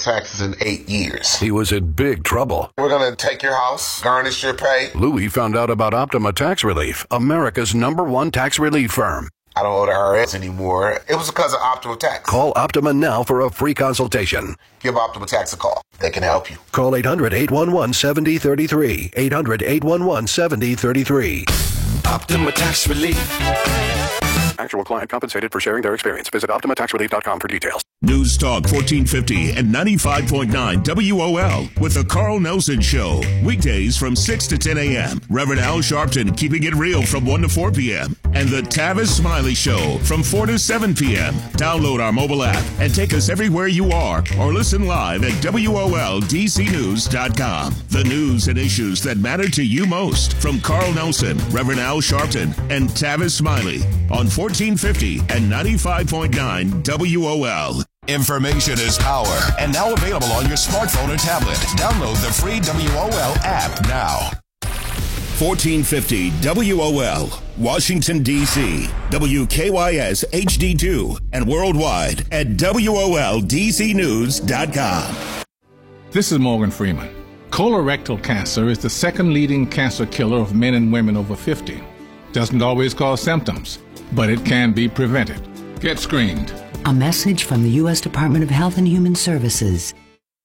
taxes in 8 years. He was in big trouble. We're going to take your house, garnish your pay. Louis found out about Optima Tax Relief, America's #1 tax relief firm. I don't owe the IRS anymore. It was because of Optima Tax. Call Optima now for a free consultation. Give Optima Tax a call. They can help you. Call 800-811-7033. 800-811-7033. Optima Tax Relief. Actual client compensated for sharing their experience. Visit OptimaTaxRelief.com for details. News Talk 1450 and 95.9 WOL with the Carl Nelson Show. Weekdays from 6 to 10 a.m. Reverend Al Sharpton keeping it real from 1 to 4 p.m. And the Tavis Smiley Show from 4 to 7 p.m. Download our mobile app and take us everywhere you are or listen live at WOLDCnews.com. The news and issues that matter to you most from Carl Nelson, Reverend Al Sharpton, and Tavis Smiley on 1450 and 95.9 WOL. Information is power, and now available on your smartphone or tablet. Download the free WOL app now. 1450 WOL, Washington, D.C., WKYS HD2, and worldwide at WOLDCnews.com. This is Morgan Freeman. Colorectal cancer is the second leading cancer killer of men and women over 50. Doesn't always cause symptoms, but it can be prevented. Get screened. A message from the U.S. Department of Health and Human Services.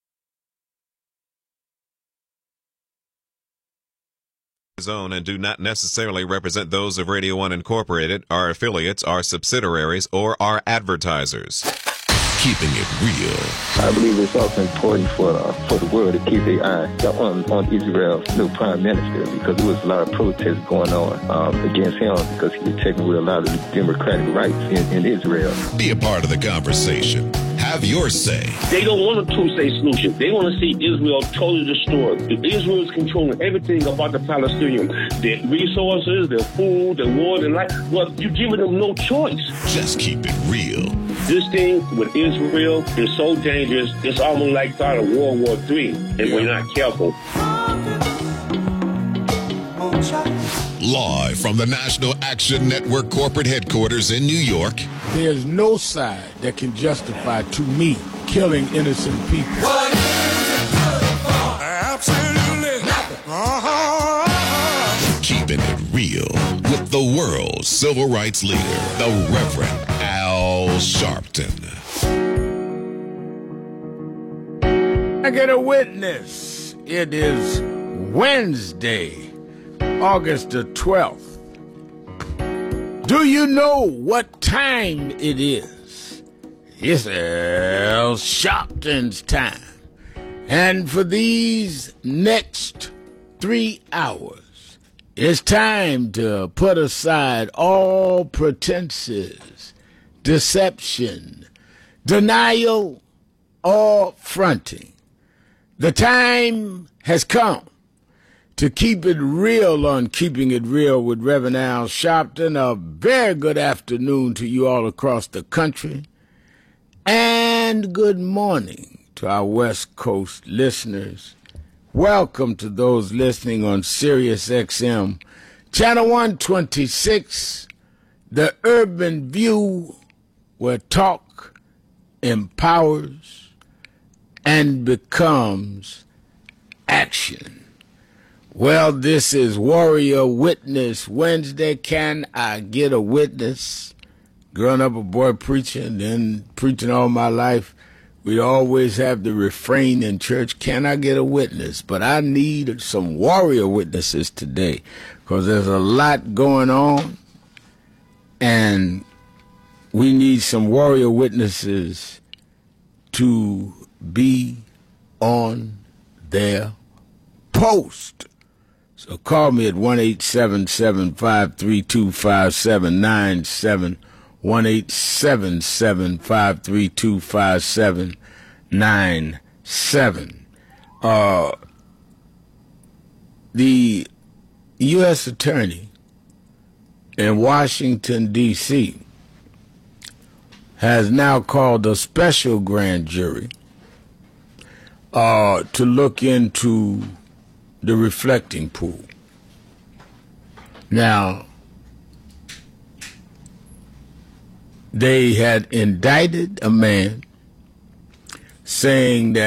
Zone and do not necessarily represent those of Radio 1 Incorporated, our affiliates, our subsidiaries, or our advertisers. Keeping it real. I believe it's also important for the world to keep their eye on Israel's new prime minister, because there was a lot of protests going on against him because he was taking away a lot of the democratic rights in Israel. Be a part of the conversation. Have your say. They don't want a two-state solution. They want to see Israel totally destroyed. Israel is controlling everything about the Palestinians. Their resources, their food, their water, and life. Well, you're giving them no choice. Just keep it real. This thing with Israel is so dangerous, it's almost like starting World War III if we're not careful. Live from the National Action Network corporate headquarters in New York. There's no side that can justify, to me, killing innocent people. What is it good for? Absolutely nothing. Keeping it real with the world's civil rights leader, the Reverend Al Sharpton. I get a witness. It is Wednesday, August the 12th. Do you know what time it is? It's Al Sharpton's time. And for these next 3 hours, it's time to put aside all pretenses, deception, denial, or fronting. The time has come to keep it real on Keeping It Real with Reverend Al Sharpton. A very good afternoon to you all across the country. And good morning to our West Coast listeners. Welcome to those listening on Sirius XM, Channel 126, The Urban View, where talk empowers and becomes action. Well, this is Warrior Witness Wednesday. Can I get a witness? Growing up a boy preacher, then preaching all my life, we always have the refrain in church, can I get a witness? But I need some warrior witnesses today, because there's a lot going on, and we need some warrior witnesses to be on their post. So call me at 1-877-532-5797, 1-877-532-5797. The U.S. Attorney in Washington, D.C. has now called a special grand jury to look into the reflecting pool. Now, they had indicted a man saying that